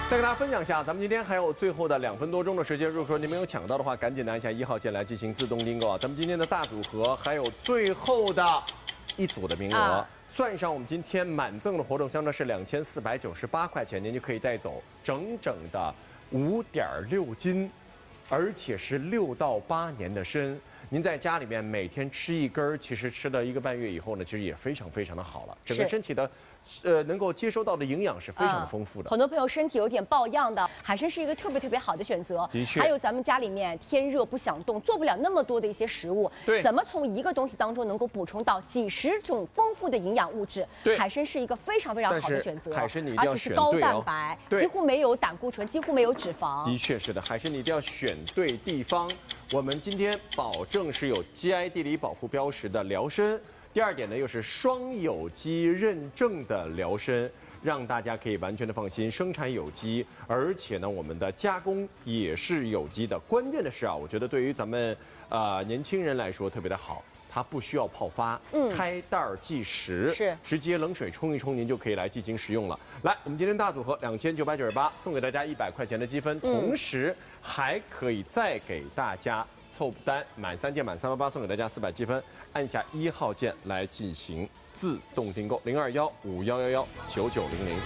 再跟大家分享一下，咱们今天还有最后的2分多钟的时间，如果说您没有抢到的话，赶紧拿一下1号键来进行自动订购啊！咱们今天的大组合还有最后的1组的名额，算上我们今天满赠的活动箱呢是2498块钱，您就可以带走整整的5.6斤，而且是6到8年的参。您在家里面每天吃1根，其实吃了1个半月以后呢，其实也非常非常的好了，整个身体的。能够接收到的营养是非常的丰富的。 很多朋友身体有点抱恙的，海参是一个特别好的选择。 的确， 还有咱们家里面天热不想动，做不了那么多的一些食物， 对， 怎么从一个东西当中能够补充到几十种丰富的营养物质？ 对， 海参是一个非常好的选择。 海参你一定要选对哦， 而且是高蛋白，几乎没有胆固醇，几乎没有脂肪。 的确是的，海参你一定要选对地方。我们今天保证是有 GI 地理保护标识的辽参。第2点呢，又是双有机认证的辽参，让大家可以完全的放心，生产有机，而且呢，我们的加工也是有机的。关键的是啊，我觉得对于咱们年轻人来说特别的好，它不需要泡发，开袋即食， 是直接冷水冲一冲，您就可以来进行食用了。来，我们今天大组合2998，送给大家100块钱的积分，同时还可以再给大家。凑单满3件满388，送给大家400积分，按下1号键来进行自动订购，0215111990。